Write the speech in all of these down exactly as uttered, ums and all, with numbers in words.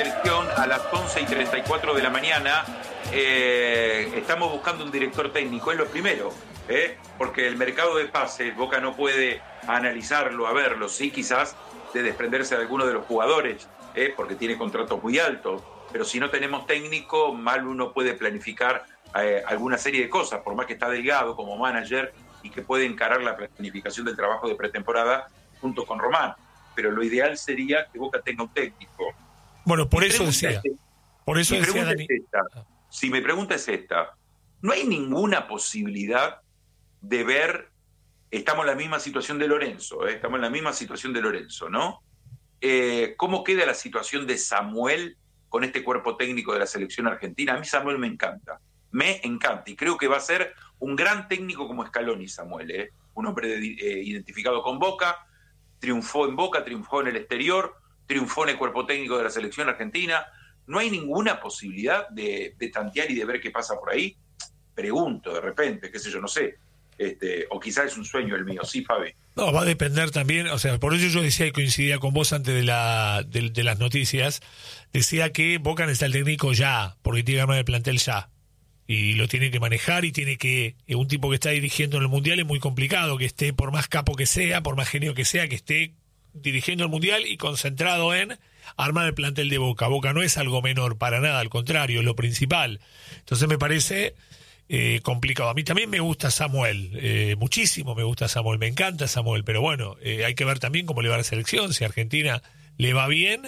selección a las once y treinta y cuatro de la mañana. Eh, estamos buscando un director técnico, es lo primero, ¿eh? Porque el mercado de pases, Boca no puede analizarlo, a verlo, sí quizás de desprenderse de alguno de los jugadores, ¿eh? Porque tiene contratos muy altos, pero si no tenemos técnico, mal uno puede planificar eh, alguna serie de cosas, por más que está Delgado como manager y que puede encarar la planificación del trabajo de pretemporada junto con Román. Pero lo ideal sería que Boca tenga un técnico. Bueno, por Mi eso decía. Es, por eso mi decía pregunta Dani. es esta. Si mi pregunta es esta, ¿no hay ninguna posibilidad de ver, estamos en la misma situación de Lorenzo, ¿eh? estamos en la misma situación de Lorenzo, ¿no? Eh, ¿Cómo queda la situación de Samuel con este cuerpo técnico de la selección argentina? A mí Samuel me encanta, me encanta, y creo que va a ser un gran técnico como Scaloni, Samuel, ¿eh? Un hombre de, eh, identificado con Boca, triunfó en Boca, triunfó en el exterior, triunfó en el cuerpo técnico de la selección argentina. ¿No hay ninguna posibilidad de, de tantear y de ver qué pasa por ahí? Pregunto de repente, qué sé yo, no sé. Este, o quizás es un sueño el mío, sí, Fabi. No, va a depender también, o sea, por eso yo decía y coincidía con vos antes de, la, de, de las noticias, decía que Boca necesita el técnico ya, porque tiene que armar el plantel ya. Y lo tiene que manejar y tiene que, un tipo que está dirigiendo en el Mundial es muy complicado, que esté, por más capo que sea, por más genio que sea, que esté dirigiendo el Mundial y concentrado en armar el plantel de Boca. Boca no es algo menor para nada, al contrario, es lo principal. Entonces me parece eh, complicado. A mí también me gusta Samuel, eh, muchísimo me gusta Samuel, me encanta Samuel, pero bueno, eh, hay que ver también cómo le va a la selección, si a Argentina le va bien.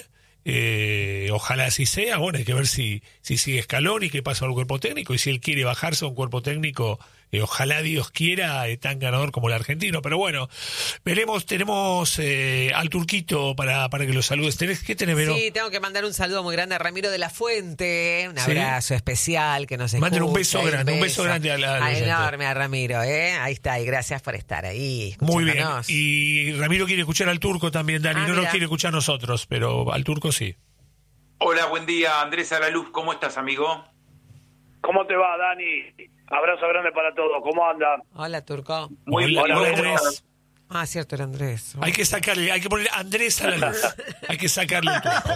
Eh, ojalá así sea. Bueno, hay que ver si, si sigue Scaloni, qué pasa con el cuerpo técnico, y si él quiere bajarse a un cuerpo técnico, eh, ojalá Dios quiera, eh, tan ganador como el argentino. Pero bueno, veremos. Tenemos eh, al Turquito para, para que lo saludes. ¿Tenés, ¿Qué tenés, Vero? Sí, tengo que mandar un saludo muy grande a Ramiro de la Fuente, un ¿Sí? abrazo especial que nos escucha. Manden un beso grande, un beso grande a la, a Ay, enorme a Ramiro, ¿eh? Ahí está, y gracias por estar ahí. Muy bien. Y Ramiro quiere escuchar al Turco también, Dani. Ah, no mira. nos quiere escuchar a nosotros, pero al Turco sí. Hola, buen día, Andrés Alaluz, ¿cómo estás, amigo? ¿Cómo te va, Dani? Abrazo grande para todos. ¿Cómo andan? Hola, Turco. Muy Hola, bien, hola, Andrés. Andrés. Ah, cierto, era Andrés. Hay que sacarle, hay que ponerle Andrés a la luz. Hay que sacarle el Turco.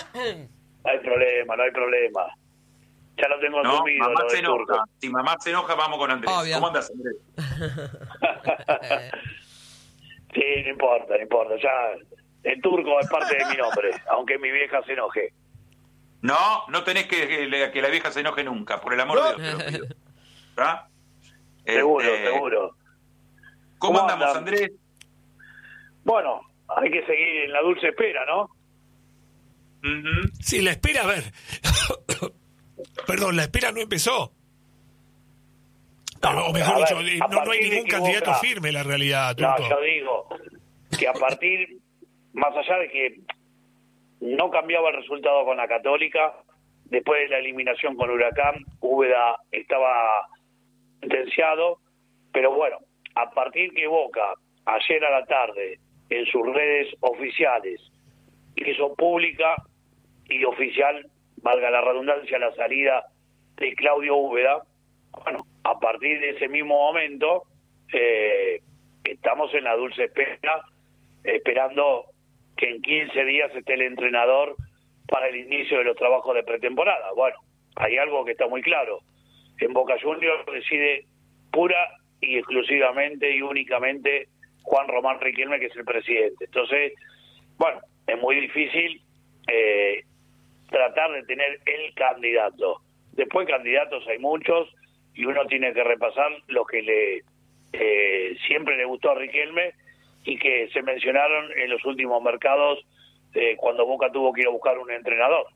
No hay problema, no hay problema. Ya lo tengo No, asumido, mamá lo se del enoja. Turco. Si mamá se enoja, vamos con Andrés. Obvio. ¿Cómo andas, Andrés? Sí, no importa, no importa. Ya el Turco es parte de mi nombre, aunque mi vieja se enoje. No, no tenés que, que, que la vieja se enoje nunca, por el amor de Dios, te lo pido. ¿Verdad? Seguro, Este, seguro. ¿Cómo ¿Cómo andamos, andan? Andrés? Bueno, hay que seguir en la dulce espera, ¿no? Uh-huh. Sí, la espera, a ver. Perdón, la espera no empezó. No, o mejor a dicho, ver, eh, a no, no hay partir de ningún que candidato Boca- firme, la realidad, No, Turco. yo digo que a partir, más allá de que no cambiaba el resultado con la Católica, después de la eliminación con Huracán, Úbeda estaba sentenciado, pero bueno, a partir que Boca, ayer a la tarde, en sus redes oficiales, hizo pública y oficial, valga la redundancia, la salida de Claudio Úbeda, bueno, a partir de ese mismo momento, eh, estamos en la dulce espera, esperando que en quince días esté el entrenador para el inicio de los trabajos de pretemporada. Bueno, hay algo que está muy claro. En Boca Juniors reside pura y exclusivamente y únicamente Juan Román Riquelme, que es el presidente. Entonces, bueno, es muy difícil eh, tratar de tener el candidato. Después candidatos hay muchos y uno tiene que repasar lo que le eh, siempre le gustó a Riquelme y que se mencionaron en los últimos mercados eh, cuando Boca tuvo que ir a buscar un entrenador.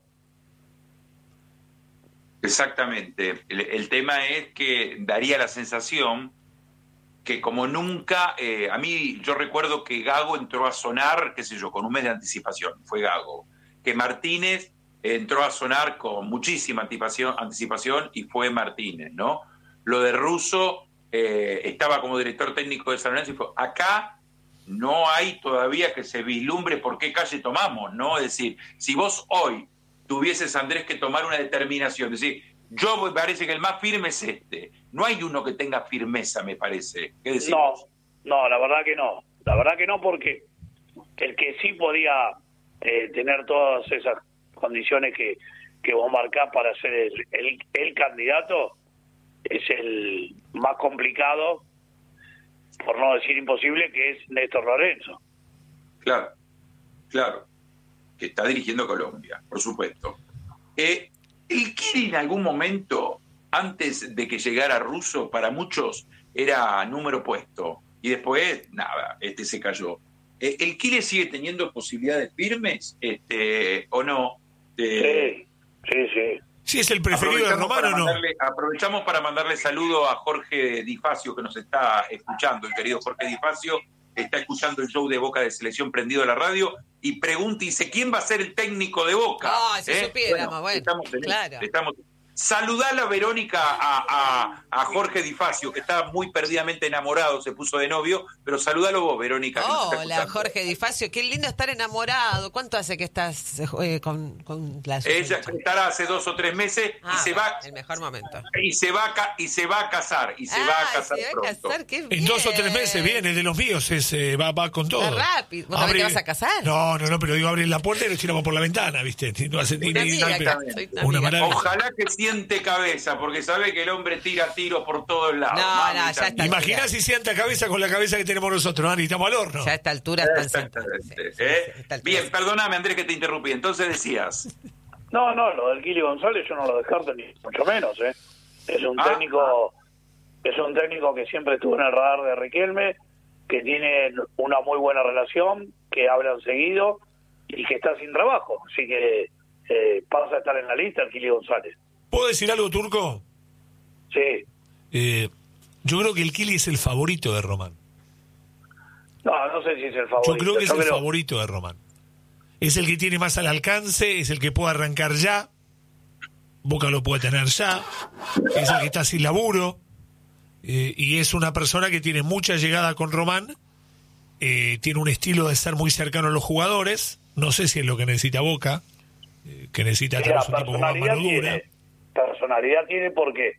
Exactamente. El, el tema es que daría la sensación que como nunca, eh, a mí yo recuerdo que Gago entró a sonar, qué sé yo, con un mes de anticipación, fue Gago. Que Martínez entró a sonar con muchísima anticipación, anticipación y fue Martínez, ¿no? Lo de Russo eh, estaba como director técnico de San Lorenzo y fue, acá no hay todavía que se vislumbre por qué calle tomamos, ¿no? Es decir, si vos hoy tuvieses, Andrés, que tomar una determinación, es decir, yo me parece que el más firme es este, no hay uno que tenga firmeza, me parece. ¿Qué decís? No, no, la verdad que no. La verdad que no, porque el que sí podía eh, tener todas esas condiciones que, que vos marcás para ser el, el, el candidato, es el más complicado, por no decir imposible, que es Néstor Lorenzo. Claro, claro, que está dirigiendo Colombia, por supuesto. Eh, el Kili en algún momento, antes de que llegara Russo, para muchos era número puesto, y después, nada, este se cayó. Eh, ¿El Kili sigue teniendo posibilidades firmes este, o no? Eh, sí, sí, sí. Sí, es el preferido de Román, ¿o no? Mandarle, aprovechamos para mandarle saludo a Jorge Difacio, que nos está escuchando, el querido Jorge Difacio, está escuchando el show de Boca de Selección prendido a la radio, y pregunta y dice, ¿quién va a ser el técnico de Boca? Ah, si ¿Eh? supiéramos, bueno, estamos en claro. estamos... Saludala, Verónica, a, a, a Jorge Difacio, que está muy perdidamente enamorado, se puso de novio, pero saludalo vos, Verónica. Hola, Jorge Difacio, qué lindo estar enamorado. ¿Cuánto hace que estás eh, con, con la Ella estará hace dos o tres meses ah, y se va el mejor momento. y se va a, y se va a casar y se ah, va a casar se va pronto. A casar, qué en bien. dos o tres meses viene, de los míos, es, eh, va, va con todo. Está rápido. ¿Vos también te vas a casar? No, no, no, pero digo, abrir la puerta y nos tiramos por la ventana, ¿viste? No hace ni, Una ni- amiga, ni- soy una una amiga. maravilla. Ojalá que siente cabeza, porque sabe que el hombre tira tiros por todos lados. No, Mami, no, ya también. está. Imaginá si sienta cabeza con la cabeza que tenemos nosotros, Ani, estamos al horno. Ya a esta altura están Exactamente, sentados. Sí, ¿eh? sí, sí, a esta altura Bien, sí. perdóname, Andrés, que te interrumpí. Entonces decías... No, no, lo del Kili González yo no lo descarto ni mucho menos, ¿eh? Es un Ah, técnico, es un técnico que siempre estuvo en el radar de Riquelme, que tiene una muy buena relación, que hablan seguido y que está sin trabajo, así que eh, pasa a estar en la lista el Kili González. ¿Puedo decir algo, Turco? Sí. Eh, yo creo que el Kili es el favorito de Román. No, no sé si es el favorito. Yo creo que es Yo el creo- favorito de Román. Es el que tiene más al alcance, es el que puede arrancar ya. Boca lo puede tener ya. Es el que está sin laburo. Eh, y es una persona que tiene mucha llegada con Román. Eh, tiene un estilo de ser muy cercano a los jugadores. No sé si es lo que necesita Boca. eh, que necesita Sí, tener la un tipo con más personalidad mano dura. tiene, personalidad tiene porque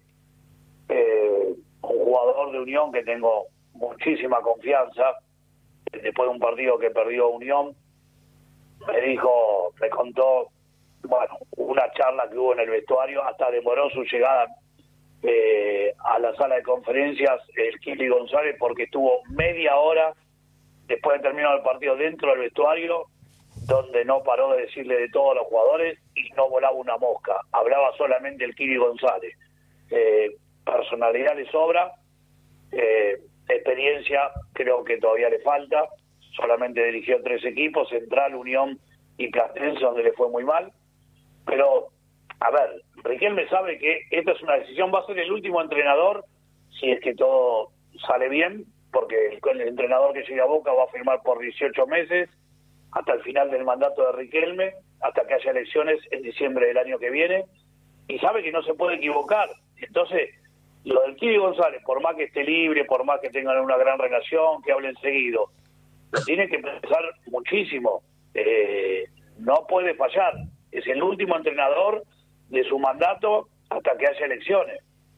eh, un jugador de Unión que tengo muchísima confianza, después de un partido que perdió Unión, me dijo, me contó, bueno, una charla que hubo en el vestuario, hasta demoró su llegada eh, a la sala de conferencias el Kili González, porque estuvo media hora después de terminar el partido dentro del vestuario, donde no paró de decirle de todos los jugadores y no volaba una mosca, hablaba solamente el Kili González. Eh, personalidad le sobra, eh, experiencia creo que todavía le falta, solamente dirigió tres equipos, Central, Unión y Platense, donde le fue muy mal, pero a ver, Riquelme sabe que esta es una decisión, va a ser el último entrenador, si es que todo sale bien, porque el, el entrenador que llegue a Boca va a firmar por dieciocho meses, hasta el final del mandato de Riquelme, hasta que haya elecciones en diciembre del año que viene, y sabe que no se puede equivocar. Entonces, lo del Kili González, por más que esté libre, por más que tengan una gran relación, que hablen seguido, lo tiene que pensar muchísimo. Eh, no puede fallar. Es el último entrenador de su mandato hasta que haya elecciones.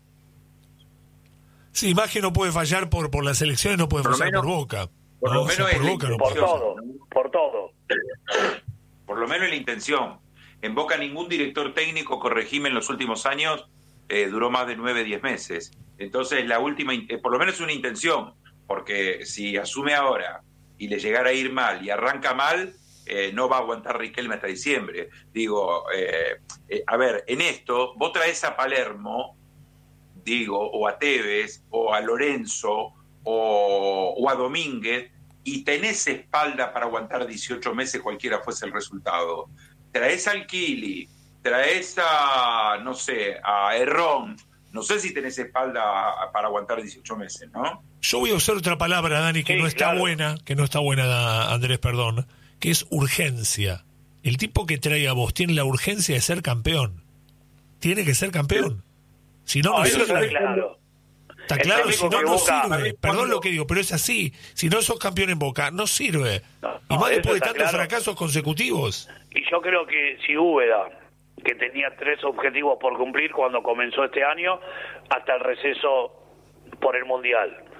Sí, más que no puede fallar por, por las elecciones, no puede Por lo fallar menos- por Boca. por No, lo o sea, menos por es Boca no Por puede Precioso, todo, ¿no? por todo. Por lo menos la intención. En Boca ningún director técnico, corregime, en los últimos años eh, duró más de nueve, diez meses. Entonces la última, in- eh, por lo menos es una intención, porque si asume ahora y le llegara a ir mal y arranca mal, eh, no va a aguantar Riquelme hasta diciembre. Digo, eh, eh, a ver, en esto, vos traes a Palermo, digo, o a Tevez, o a Lorenzo, o, o a Domínguez, y tenés espalda para aguantar dieciocho meses cualquiera fuese el resultado. Traes al Kili, traes a, no sé, a Herrón, no sé si tenés espalda para aguantar dieciocho meses, ¿no? Yo voy a usar otra palabra, Dani, que Sí, no está claro. buena, que no está buena, Andrés, perdón, que es urgencia. El tipo que trae a vos tiene la urgencia de ser campeón. Tiene que ser campeón. Si no, no, No, eso está sirve. claro. Está El claro, técnico si no, que no Boca- sirve. Perdón lo que digo, pero es así. Si no sos campeón en Boca, no sirve. No, y no, más eso después de está tantos claro. fracasos consecutivos. Y yo creo que si Úbeda, que tenía tres objetivos por cumplir cuando comenzó este año, hasta el receso por el Mundial.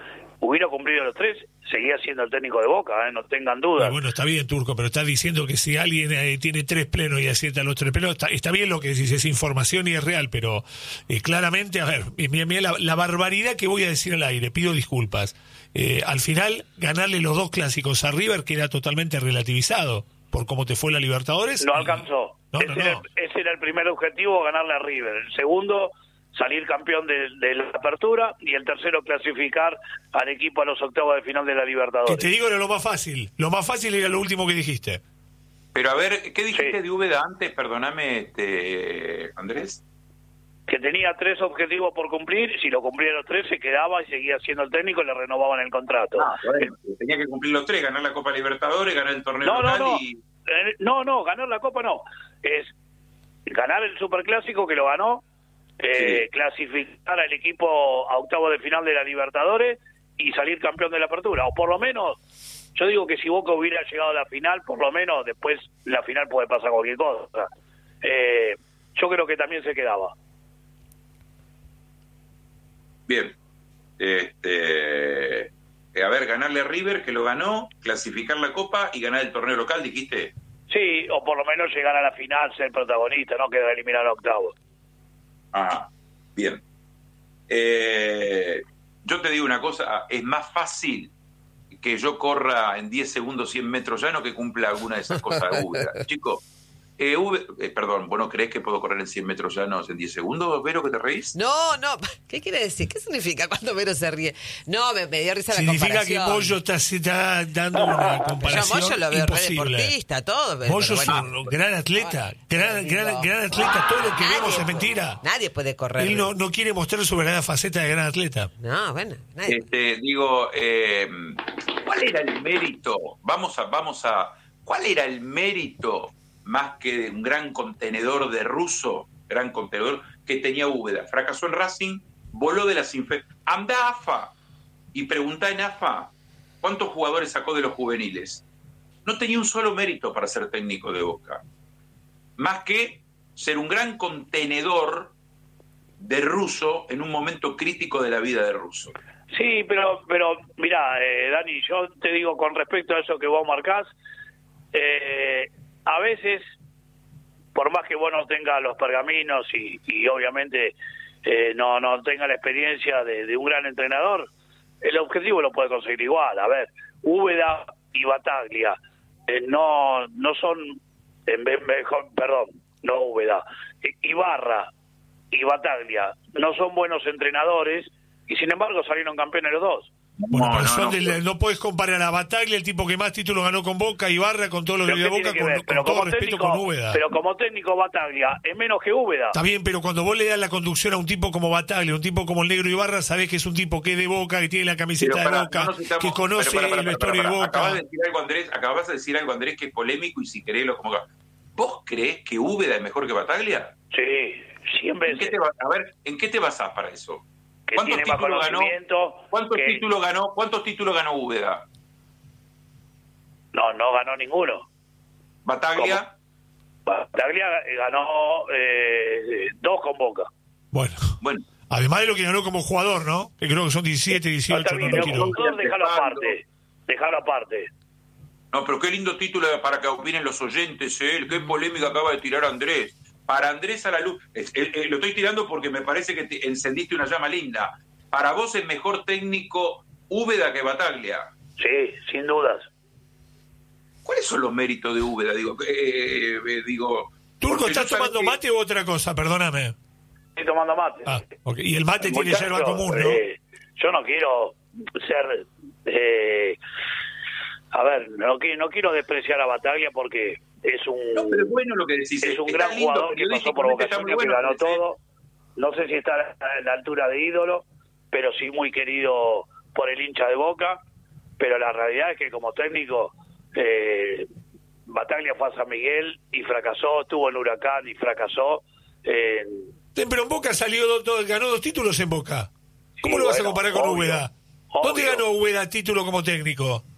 hubiera cumplido los tres, seguía siendo el técnico de Boca, ¿eh? No tengan dudas. Ah, bueno, está bien, Turco, pero estás diciendo que si alguien eh, tiene tres plenos y acierta los tres plenos, está, está bien lo que decís, es información y es real, pero eh, claramente, a ver, mira, mira la, la barbaridad que voy a decir al aire, pido disculpas. Eh, al final, ganarle los dos clásicos a River queda totalmente relativizado por cómo te fue la Libertadores. No y... alcanzó. No, ese, no, era, no. ese era el primer objetivo, ganarle a River. El segundo, salir campeón de, de la apertura, y el tercero, clasificar al equipo a los octavos de final de la Libertadores. Que te digo era lo más fácil, lo más fácil era lo último que dijiste. Pero a ver, ¿qué dijiste Sí. de Úbeda antes? Perdóname, este, Andrés. Que tenía tres objetivos por cumplir, si lo cumplía los tres se quedaba y seguía siendo el técnico y le renovaban el contrato. Ah, bueno, tenía que cumplir los tres, ganar la Copa Libertadores, ganar el torneo No, no, local no. y... Eh, no, no, ganar la Copa no. Es ganar el Superclásico, que lo ganó, eh, Sí. clasificar al equipo a octavo de final de la Libertadores y salir campeón de la apertura. O por lo menos, yo digo que si Boca hubiera llegado a la final, por lo menos después la final puede pasar cualquier cosa. Eh, yo creo que también se quedaba. Bien. Este, eh, a ver, ganarle a River, que lo ganó, clasificar la Copa y ganar el torneo local, dijiste. Sí, o por lo menos llegar a la final, ser protagonista, no quedar eliminado a octavos. Ajá, bien. Eh, yo te digo una cosa, es más fácil que yo corra en diez segundos cien metros llano que cumpla alguna de esas cosas de Úbeda. Chico, eh, Ube- eh, perdón, ¿vos no creés que puedo correr en cien metros llanos en diez segundos, Vero, que te reís? No, no, ¿qué quiere decir? ¿Qué significa cuando Vero se ríe? No, me, me dio risa la Significa que comparación. Moyo está, está dando una Yo comparación a Moyo lo veo re imposible. deportista, todo. Pero, Moyo pero es bueno. un gran atleta, gran, Digo, gran, gran atleta, todo lo que nadie vemos es puede- mentira. Nadie puede correr. Él no, no quiere mostrar su verdadera faceta de gran atleta. No, bueno, nadie. Este, digo, eh, ¿cuál era el mérito? Vamos a, vamos a, ¿cuál era el mérito más que de un gran contenedor de ruso, gran contenedor que tenía Úbeda? Fracasó en Racing, voló de las inferiores. Anda a AFA y preguntá en AFA cuántos jugadores sacó de los juveniles. No tenía un solo mérito para ser técnico de Boca, más que ser un gran contenedor de ruso en un momento crítico de la vida de ruso. Sí, pero, pero mira, eh, Dani, yo te digo con respecto a eso que vos marcás, eh, a veces, por más que vos no tengas los pergaminos y, y obviamente eh, no, no tenga la experiencia de, de un gran entrenador, el objetivo lo puede conseguir igual. A ver, Úbeda y Bataglia eh, no no son, en vez, mejor, perdón, no Úbeda, Ibarra y Bataglia no son buenos entrenadores y sin embargo salieron campeones los dos. Bueno, No, pero no, son no, del- pero- no puedes comparar a Bataglia, el tipo que más títulos ganó con Boca, y Barra con todo lo que Pero dio ¿qué Boca, tiene que con, ver? con Pero todo como respeto técnico- con Úbeda. Pero como técnico Bataglia es menos que Úbeda. Está bien, pero cuando vos le das la conducción a un tipo como Bataglia, un tipo como el Negro Ibarra, sabés que es un tipo que es de Boca, que tiene la camiseta Pero pará, de Boca, no nos estamos- que conoce pero pará, pará, el vestuario pará, de pará. Boca. Acabas de decir algo, Andrés, acabas de decir algo, Andrés, que es polémico y si querés lo como... ¿Vos creés que Úbeda es mejor que Bataglia? Sí, cien ¿En qué veces. te va- a ver, ¿en qué te basás para eso? Que ¿Cuántos tiene más títulos ganó? conocimiento. ¿Cuántos que- títulos ganó? ¿Cuántos títulos ganó Úbeda? No, no ganó ninguno. Bataglia, Bataglia ganó eh, dos con Boca. Bueno, bueno, además de lo que ganó como jugador, ¿no? Que creo que son diecisiete, No, dieciocho, está no bien, lo pero quiero. con jugador déjalo aparte. Déjalo aparte. no, pero qué lindo título para que opinen los oyentes, ¿eh? Qué polémica acaba de tirar Andrés. Para Andrés a la luz, es- eh, eh, lo estoy tirando porque me parece que te encendiste una llama linda. Para vos es mejor técnico Úbeda que Bataglia. Sí, sin dudas. ¿Cuáles son los méritos de Úbeda? Digo, eh, eh, digo. Turco, porque ¿estás yo sabés tomando que- mate u otra cosa? Perdóname. Estoy tomando mate. Ah, ok. Y el mate tiene Muchacho, yerba común, ¿no? eh, yo no quiero ser... eh, a ver, no, qui- no quiero despreciar a Bataglia porque es un... No, pero es bueno lo que decís. es un está gran lindo, jugador que pasó por periodísticamente Boca está muy Juniors, que bueno, ganó Andrés, ¿eh? todo. No sé si está a la altura de ídolo, pero sí muy querido por el hincha de Boca. Pero la realidad es que como técnico, eh, Bataglia fue a San Miguel y fracasó, estuvo en Huracán y fracasó. Eh, Sí, pero en Boca salió, do- do- ganó dos títulos en Boca. ¿Cómo Sí, lo vas a bueno, comparar con obvio, Úbeda? ¿Dónde obvio. ganó Úbeda título como técnico?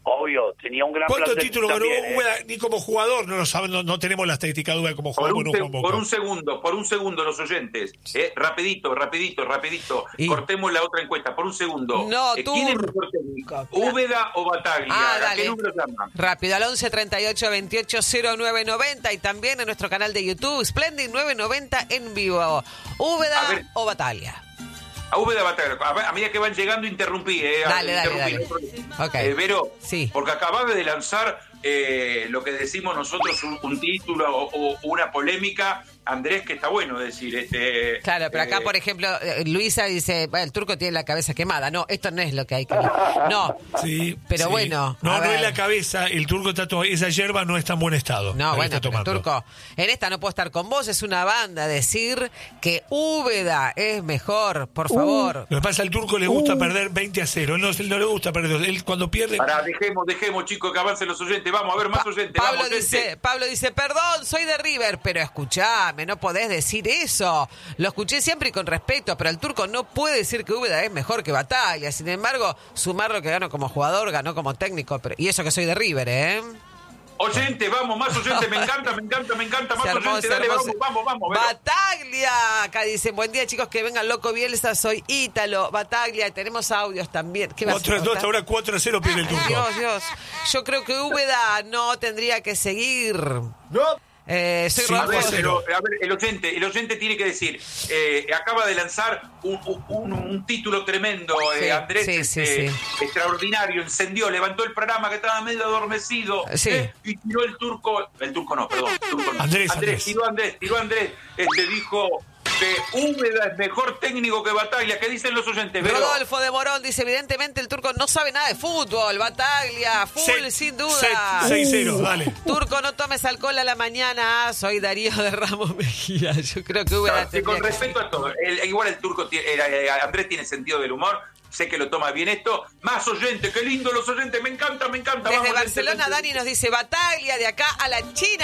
obvio, tenía un gran ¿Cuántos plantel títulos ganó también, Úbeda? ¿eh? Ni como jugador, no lo saben, no, no tenemos la estadística de Úbeda como Por jugador. un, Bueno, seg- Juan por Boca. un segundo, por un segundo, los oyentes. Eh, rapidito, rapidito, rapidito. Y- Cortemos la otra encuesta. Por un segundo. No, Eh, ¿Quién es Tur- mejor técnico? Claro. ¿Úbeda o Bataglia? Ah, ¿A dale. qué número llaman? Rápido, al once treinta y ocho veintiocho cero nueve noventa y también en nuestro canal de YouTube, Splendid nueve noventa en vivo. ¿Úbeda A ver. o Bataglia? A Úbeda Bataglia. A, ver, a medida que van llegando, interrumpí. Eh, Dale, dale, interrumpí, dale. no hay problema. Ok. Eh, Vero, Sí. porque acabas de lanzar eh, lo que decimos nosotros, un, un título o, o una polémica, Andrés, que está bueno decir. Este, Claro, pero acá, eh, por ejemplo, eh, Luisa dice, bueno, el turco tiene la cabeza quemada. No, esto no es lo que hay que... No, Sí, pero sí. bueno, No, a no ver. es la cabeza. El turco está to- esa hierba no está en buen estado. no, la que bueno, está pero, tomando. turco, en esta no puedo estar con vos, es una banda. Decir que Úbeda es mejor, por favor. Lo que pasa, al turco le gusta perder veinte a cero. Él no, él no le gusta perder. Él cuando pierde. Pará, dejemos, dejemos, chicos, que avancen los oyentes. Vamos a ver más Pa- oyentes. Pablo vamos, dice, gente. Pablo dice, perdón, soy de River, pero escuchame, no podés decir eso. Lo escuché siempre y con respeto, pero el turco no puede decir que Úbeda es mejor que Bataglia. Sin embargo, sumar lo que ganó como jugador, ganó como técnico. Pero, y eso que soy de River, ¿eh? Oyente, vamos, más oyentes, me encanta, me encanta, me encanta, más Se armó, oyentes, se dale, armó, vamos, se- vamos, vamos. Vero. Bataglia, acá dicen, buen día chicos, que vengan loco Bielsa, soy Ítalo, Bataglia, tenemos audios también. ¿Qué vas a Cuatro, contar? ahora cuatro a cero pierde el turco. Dios, Dios. Yo creo que Úbeda no tendría que seguir. No. Eh, soy Sí, A Ronco. ver, cero. pero, a ver, el oyente, el oyente tiene que decir, eh, acaba de lanzar un, un- un título tremendo, eh, Sí, Andrés, sí, sí, este, sí. extraordinario, encendió, levantó el programa que estaba medio adormecido, Sí. eh, y tiró el turco, el turco no, perdón, el turco no. Andrés, Andrés. tiró Andrés, tiró Andrés, este dijo que Úbeda es mejor técnico que Bataglia. ¿Qué dicen los oyentes? Vero? Rodolfo de Morón dice, evidentemente el turco no sabe nada de fútbol. Bataglia, full, Se- sin duda. se- seis cero, dale. Turco, no tomes alcohol a la mañana. Soy Darío de Ramos Mejía. Yo creo que Úbeda No, sí, con tendría que- respeto a todo. El- igual el turco, tiene, eh, eh, Andrés tiene sentido del humor. Sé que lo toma bien esto. Más oyentes, qué lindo los oyentes. Me encanta, me encanta. Desde Vamos, Barcelona, gente, Dani nos dice, Bataglia, de acá a la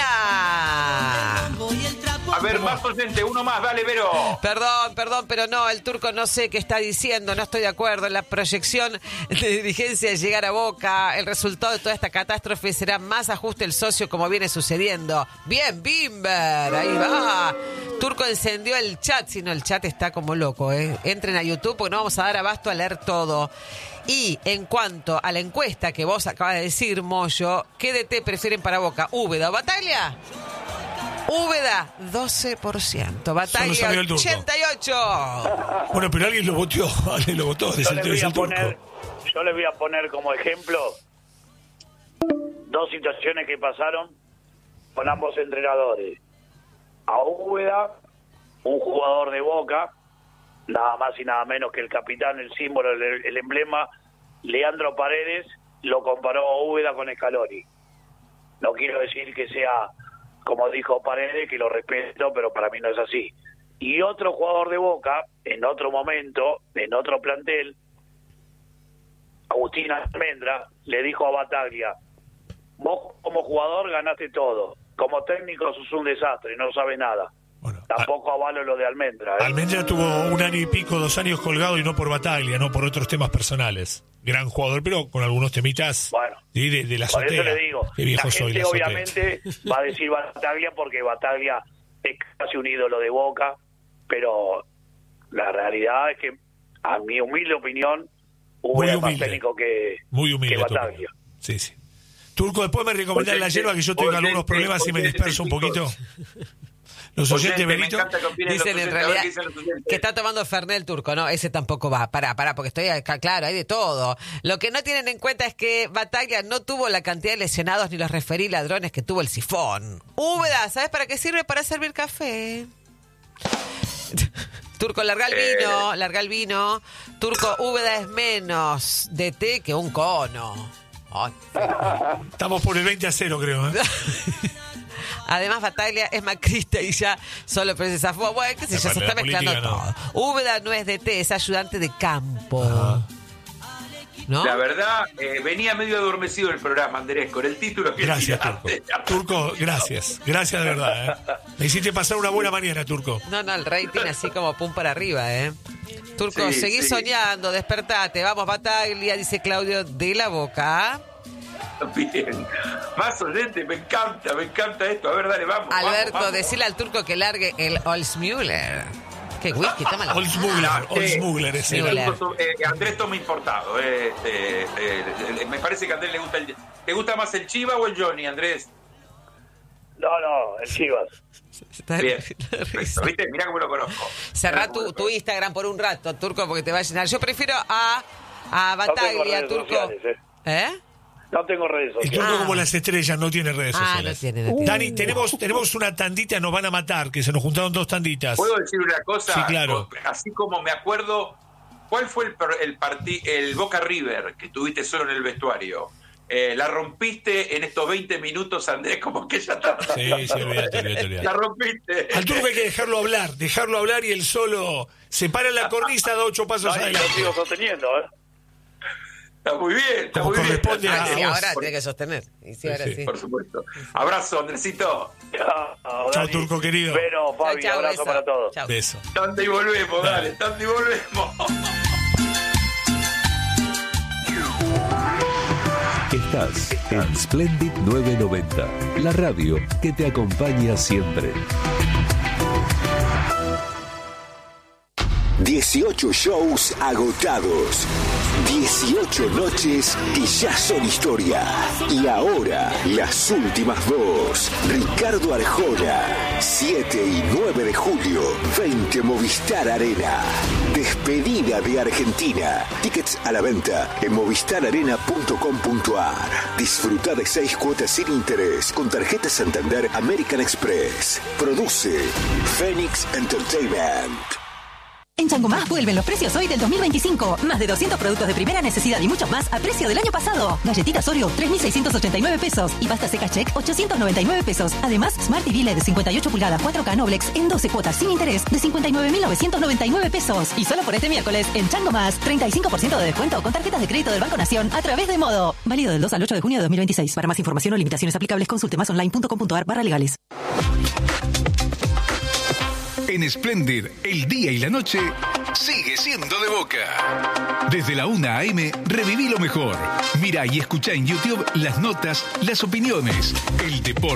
China. A ver, más oyentes, uno más, dale, Vero. Perdón, perdón, pero no, el turco no sé qué está diciendo, no estoy de acuerdo. La proyección de dirigencia de llegar a Boca, el resultado de toda esta catástrofe será más ajuste el socio como viene sucediendo. Bien, Bimber, ahí va. Turco encendió el chat, si no el chat está como loco, ¿eh? Entren a YouTube porque no vamos a dar abasto a leer todo. Y en cuanto a la encuesta que vos acabas de decir, Moyo, ¿qué D T prefieren para Boca? ¿Úbeda o Bataglia? Úbeda, doce por ciento. Son los Bataglia, amigos del turco. ochenta y ocho. Bueno, pero alguien lo voteó. Alguien lo votó. Yo Desde les el, voy desde a el turco. poner, yo les voy a poner como ejemplo dos situaciones que pasaron con ambos entrenadores. A Úbeda, un jugador de Boca, nada más y nada menos que el capitán, el símbolo, el, el emblema, Leandro Paredes, lo comparó a Úbeda con Scaloni. No quiero decir que sea, como dijo Paredes, que lo respeto, pero para mí no es así. Y otro jugador de Boca, en otro momento, en otro plantel, Agustín Almendra, le dijo a Bataglia, vos como jugador ganaste todo, como técnico sos un desastre, no sabes nada. Bueno, Tampoco avalo lo de Almendra. ¿eh? Almendra tuvo un año y pico, dos años colgado y no por Bataglia, no por otros temas personales. Gran jugador, pero con algunos temitas Bueno, sí, de, de la Por azotea. eso le digo, Qué viejo la soy, gente la azotea. obviamente va a decir Bataglia porque Bataglia es casi un ídolo de Boca, pero la realidad es que, a mi humilde opinión, Muy Úbeda es más humilde. técnico que, Muy humilde. que tu Bataglia. opinión. Sí, sí. Turco, después me recomendás la Oyente, hierba que yo tengo oyente, algunos problemas y me oyente, disperso un poquito. chicos. Los oyentes, Oyente, me Benito. encanta que opinen los Dicen en oyentes. A ver realidad qué dicen los oyentes. que está tomando Fernet el turco, no, ese tampoco va. Pará, pará, porque estoy acá, claro, hay de todo. Lo que no tienen en cuenta es que Bataglia no tuvo la cantidad de lesionados ni los referí ladrones que tuvo el sifón. Úbeda, ¿sabes para qué sirve? Para servir café. Turco, larga el Eh. vino, larga el vino. Turco, Úbeda es menos de té que un cono. Ay. Estamos por el veinte a cero, creo. ¿eh? Además, Bataglia es macrista y ya solo precisa fue. Bueno, qué sé yo, se La está mezclando política no. todo. Úbeda no es D T, es ayudante de campo. Ah. ¿No? La verdad, eh, venía medio adormecido el programa, Andrés, con el título que Gracias, tiraste. Turco. Turco, gracias. Gracias de verdad. ¿eh? Me hiciste pasar una buena mañana, Turco. No, no, el rating así como pum para arriba, ¿eh? Turco, Sí, seguí sí. soñando, despertate. Vamos, Bataglia, dice Claudio de la Boca. Bien. Más oyente, me encanta, me encanta esto. A ver, dale, vamos. Alberto, vamos, vamos. decile al turco que largue el Oldsmüller. ¿Qué whisky? Toma la... Oldsmüller, Oldsmüller, es el Müller. Eh, Andrés toma importado. Eh, eh, eh, eh, me parece que a Andrés le gusta el... ¿Te gusta más el Chiva o el Johnny, Andrés? No, no, el Chivas. Bien. Perfecto. ¿Viste? Mirá cómo lo conozco. Cerrá Mirá cómo tu, lo tu conozco. Instagram por un rato, turco, porque te va a llenar. Yo prefiero a, a No tengo Bataglia, redes turco. sociales, eh. ¿Eh? No tengo redes El sociales. turco Ah. como las estrellas no tiene redes Ah, sociales. no tiene, no tiene. Dani, tenemos, tenemos una tandita, nos van a matar, que se nos juntaron dos tanditas. ¿Puedo decir una cosa? Sí, claro. Así como me acuerdo, ¿cuál fue el, per- el, partí- el Boca River que tuviste solo en el vestuario? Eh, la rompiste en estos veinte minutos, Andrés, como que ya está. Sí, sí, olvídate, olvídate, olvídate. La rompiste. Al turco hay que dejarlo hablar, dejarlo hablar y él solo se para en la cornisa, da ocho pasos No, y lo adelante. sigo sosteniendo, ¿eh? Está muy bien, está Como muy bien. corresponde Ah, a sí, vos. ahora tiene que sostener. Y sí, ahora Sí, sí. Por supuesto. Abrazo, Andresito. Chao, Chao, turco querido. Bueno, Fabi, Chau, chau, abrazo beso. para todos. Chau. Beso. Tanto y volvemos, dale, tanto y volvemos. Estás en Splendid novecientos noventa, la radio que te acompaña siempre. dieciocho shows agotados. dieciocho noches que ya son historia. Y ahora, las últimas dos. Ricardo Arjona. siete y nueve de julio. veinte Movistar Arena. Despedida de Argentina. Tickets a la venta en movistar arena punto com punto a r. Disfruta de seis cuotas sin interés con tarjeta Santander American Express. Produce Phoenix Entertainment. En Changomá vuelven los precios hoy del dos mil veinticinco. Más de doscientos productos de primera necesidad y muchos más a precio del año pasado. Galletitas Oreo, tres mil seiscientos ochenta y nueve pesos. Y pasta seca Check, ochocientos noventa y nueve pesos. Además, Smart T V L E D de cincuenta y ocho pulgadas cuatro K Noblex en doce cuotas sin interés de cincuenta y nueve mil novecientos noventa y nueve pesos. Y solo por este miércoles, en Changomás, treinta y cinco por ciento de descuento con tarjetas de crédito del Banco Nación a través de Modo. Válido del dos al ocho de junio de dos mil veintiséis. Para más información o limitaciones aplicables, consulte más online punto com punto a r barra legales. En Splendid, el día y la noche sigue siendo de Boca. Desde la una a eme, reviví lo mejor. Mira y escucha en YouTube las notas, las opiniones, el deporte.